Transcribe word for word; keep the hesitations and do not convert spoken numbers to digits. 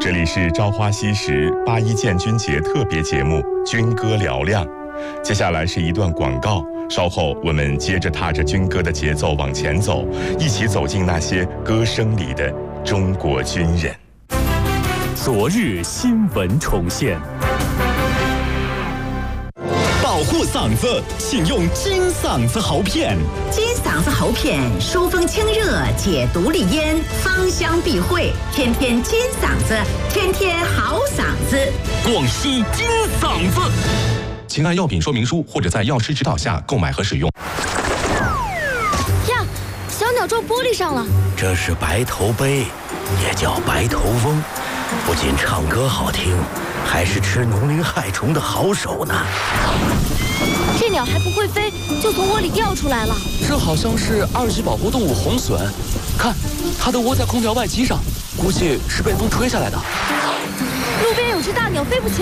这里是朝花夕拾八一建军节特别节目《军歌嘹亮》，接下来是一段广告，稍后我们接着踏着军歌的节奏往前走，一起走进那些歌声里的中国军人。 昨日新闻重现。 保护嗓子，请用金嗓子喉片。 金嗓子喉片，疏风清热，解毒利咽，芳香避秽，天天金嗓子，天天好嗓子。 广西金嗓子，请按药品说明书或者在药师指导下购买和使用。 呀，小鸟撞玻璃上了。 这是白头鹎，也叫白头翁，不仅唱歌好听，还是吃农林害虫的好手呢。 这鸟还不会飞，就从窝里掉出来了。 这好像是二级保护动物红隼，看，它的窝在空调外机上，估计是被风吹下来的。 路边有只大鸟飞不起来。